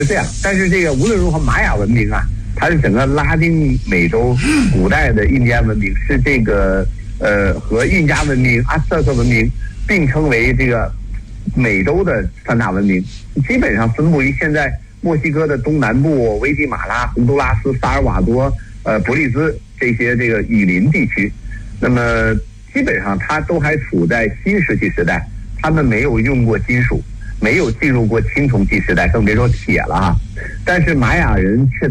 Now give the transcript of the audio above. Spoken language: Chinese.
是这样。但是这个无论如何，玛雅文明啊，它是整个拉丁美洲古代的印第安文明，是这个和印加文明、阿斯特克文明并称为这个美洲的三大文明，基本上分布于现在墨西哥的东南部、危地马拉、洪都拉斯、萨尔瓦多、伯利兹这些这个雨林地区。那么基本上它都还处在新石器时代，他们没有用过金属，没有进入过青铜器时代，更别说铁了啊。但是玛雅人却